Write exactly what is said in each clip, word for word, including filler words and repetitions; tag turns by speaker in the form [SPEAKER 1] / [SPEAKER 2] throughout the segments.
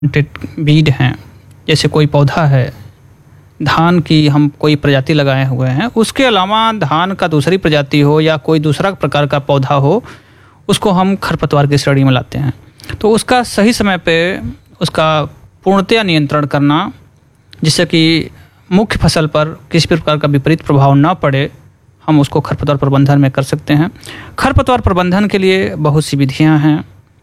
[SPEAKER 1] बीज हैं, जैसे कोई पौधा है, धान की हम कोई प्रजाति लगाए हुए हैं, उसके अलावा धान का दूसरी प्रजाति हो या कोई दूसरा प्रकार का पौधा हो, उसको हम खरपतवार की श्रेणी में लाते हैं। तो उसका सही समय पे उसका पूर्णतया नियंत्रण करना, जिससे कि मुख्य फसल पर किसी प्रकार का विपरीत प्रभाव ना पड़े, हम उसको खरपतवार प्रबंधन में कर सकते हैं। खरपतवार प्रबंधन के लिए बहुत सी विधियां हैं।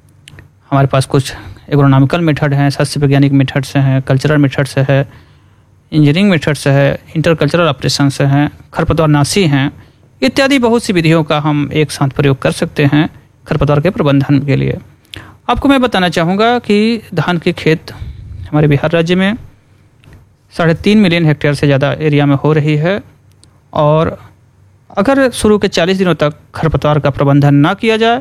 [SPEAKER 1] हमारे पास कुछ एग्रोनॉमिकल मेथड हैं, सस्य वैज्ञानिक मेथड से हैं, कल्चरल मेथड से है, इंजीनियरिंग मेथड से है, इंटरकल्चरल ऑपरेशन से हैं, खरपतवार नाशी हैं, इत्यादि बहुत सी विधियों का हम एक साथ प्रयोग कर सकते हैं खरपतवार के प्रबंधन के लिए। आपको मैं बताना चाहूँगा कि धान के खेत हमारे बिहार राज्य में साढ़े तीन मिलियन हेक्टेयर से ज़्यादा एरिया में हो रही है, और अगर शुरू के चालीस दिनों तक खरपतवार का प्रबंधन ना किया जाए,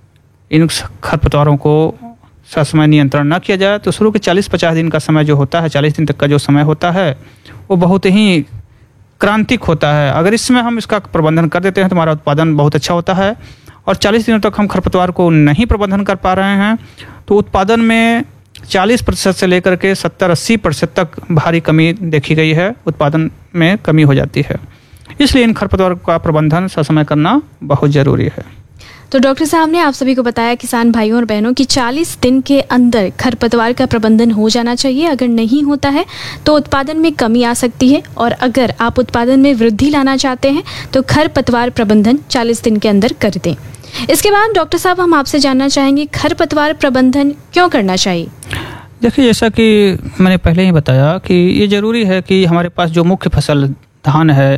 [SPEAKER 1] इन खरपतवारों को ससमय नियंत्रण ना किया जाए, तो शुरू के चालीस पचास दिन का समय जो होता है, चालीस दिन तक का जो समय होता है, वो बहुत ही क्रांतिक होता है। अगर इसमें हम इसका प्रबंधन कर देते हैं तो हमारा उत्पादन बहुत अच्छा होता है। और चालीस दिनों तक हम खरपतवार को नहीं प्रबंधन कर पा रहे हैं तो उत्पादन में चालीस प्रतिशत से लेकर के सत्तर अस्सी प्रतिशत तक भारी कमी देखी गई है, उत्पादन में कमी हो जाती है। इसलिए इन खरपतवार का प्रबंधन ससमय करना बहुत ज़रूरी है।
[SPEAKER 2] तो डॉक्टर साहब ने आप सभी को बताया, किसान भाइयों और बहनों, कि चालीस दिन के अंदर खरपतवार का प्रबंधन हो जाना चाहिए। अगर नहीं होता है तो उत्पादन में कमी आ सकती है, और अगर आप उत्पादन में वृद्धि लाना चाहते हैं तो खरपतवार प्रबंधन चालीस दिन के अंदर कर दें। इसके बाद डॉक्टर साहब हम आपसे जानना चाहेंगे, खरपतवार प्रबंधन क्यों करना चाहिए?
[SPEAKER 1] देखिए, जैसा कि मैंने पहले ही बताया कि ये ज़रूरी है कि हमारे पास जो मुख्य फसल धान है,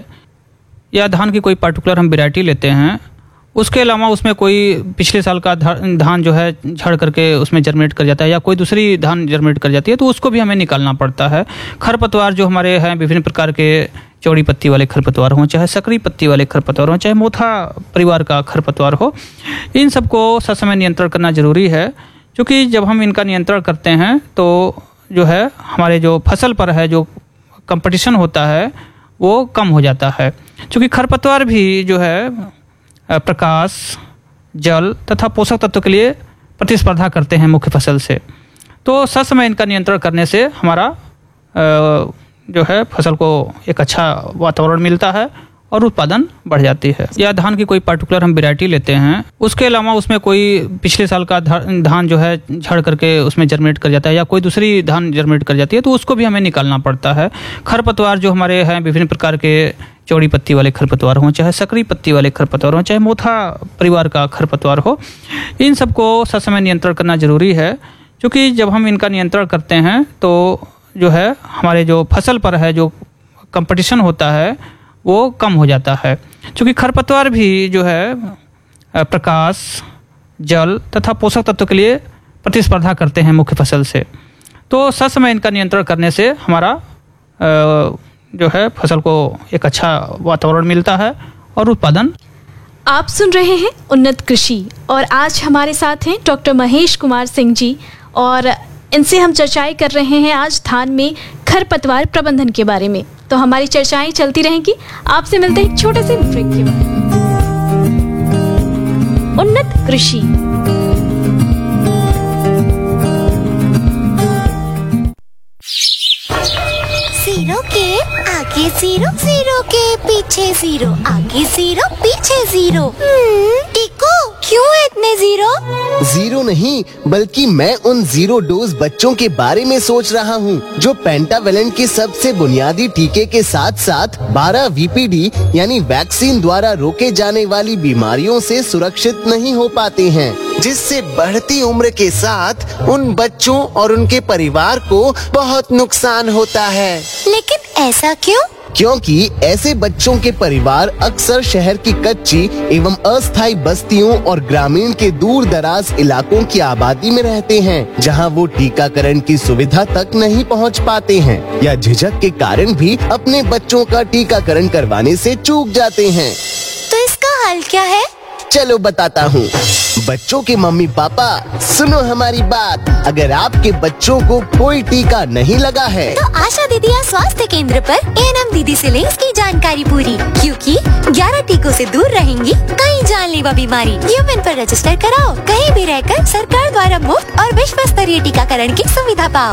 [SPEAKER 1] या धान की कोई पर्टिकुलर हम वैरायटी लेते हैं, उसके अलावा उसमें कोई पिछले साल का धान जो है झड़ करके उसमें जर्मिनेट कर जाता है, या कोई दूसरी धान जर्मिनेट कर जाती है, तो उसको भी हमें निकालना पड़ता है। खरपतवार जो हमारे हैं, विभिन्न प्रकार के चौड़ी पत्ती वाले खरपतवार हों, चाहे सकरी पत्ती वाले खरपतवार हों, चाहे मोथा परिवार का खरपतवार हो, इन सबको ससमय नियंत्रण करना जरूरी है। क्योंकि जब हम इनका नियंत्रण करते हैं तो जो है हमारे जो फसल पर है जो कंपटीशन होता है वो कम हो जाता है। क्योंकि खरपतवार भी जो है प्रकाश, जल तथा पोषक तत्व के लिए प्रतिस्पर्धा करते हैं मुख्य फसल से। तो ससमय इनका नियंत्रण करने से हमारा जो है फसल को एक अच्छा वातावरण मिलता है और उत्पादन बढ़ जाती है। या धान की कोई पर्टिकुलर हम वैरायटी लेते हैं, उसके अलावा उसमें कोई पिछले साल का धान जो है झड़ करके उसमें जर्मिनेट कर जाता है, या कोई दूसरी धान जर्मिनेट कर जाती है, तो उसको भी हमें निकालना पड़ता है। खरपतवार जो हमारे हैं, विभिन्न प्रकार के चौड़ी पत्ती वाले खरपतवार हों, चाहे सकरी पत्ती वाले खरपतवार हों, चाहे मोथा परिवार का खरपतवार हो, इन सबको ससमय नियंत्रण करना जरूरी है। क्योंकि जब हम इनका नियंत्रण करते हैं तो जो है हमारे जो फसल पर है जो कंपटीशन होता है वो कम हो जाता है। क्योंकि खरपतवार भी जो है प्रकाश, जल तथा पोषक तत्व के लिए प्रतिस्पर्धा करते हैं मुख्य फसल से। तो ससमय इनका नियंत्रण करने से हमारा जो है फसल को एक अच्छा वातावरण मिलता है और उत्पादन।
[SPEAKER 2] आप सुन रहे हैं उन्नत कृषि, और आज हमारे साथ हैं डॉक्टर महेश कुमार सिंह जी, और इनसे हम चर्चाएं कर रहे हैं आज धान में खरपतवार प्रबंधन के बारे में। तो हमारी चर्चाएं चलती रहेंगी। आपसे मिलते हैं छोटे से ब्रेक के बाद। उन्नत कृषि।
[SPEAKER 3] जीरो के आगे जीरो, जीरो के पीछे जीरो, आगे जीरो पीछे जीरो। टिको, क्यों है इतने जीरो?
[SPEAKER 4] जीरो नहीं, बल्कि मैं उन जीरो डोज बच्चों के बारे में सोच रहा हूँ जो पेंटावेलेंट के सबसे बुनियादी टीके के साथ साथ बारह वी पी डी यानी वैक्सीन द्वारा रोके जाने वाली बीमारियों से सुरक्षित नहीं हो पाते हैं, जिससे बढ़ती उम्र के साथ उन बच्चों और उनके परिवार को बहुत नुकसान होता है।
[SPEAKER 3] लेकिन ऐसा क्यों?
[SPEAKER 4] क्योंकि ऐसे बच्चों के परिवार अक्सर शहर की कच्ची एवं अस्थायी बस्तियों और ग्रामीण के दूर दराज इलाकों की आबादी में रहते हैं, जहां वो टीकाकरण की सुविधा तक नहीं पहुंच पाते हैं, या झिझक के कारण भी अपने बच्चों का टीकाकरण करवाने से चूक जाते हैं।
[SPEAKER 3] तो इसका हल क्या है?
[SPEAKER 4] चलो बताता हूँ। बच्चों के मम्मी पापा सुनो हमारी बात, अगर आपके बच्चों को कोई टीका नहीं लगा है
[SPEAKER 3] तो आशा दीदी या स्वास्थ्य केंद्र पर एएनएम दीदी से लें इसकी जानकारी पूरी, क्योंकि ग्यारह टीकों से दूर रहेंगी कई जानलेवा बीमारी। यूमेन पर रजिस्टर कराओ, कहीं भी रहकर सरकार द्वारा मुफ्त और विश्व स्तरीय टीकाकरण की सुविधा पाओ।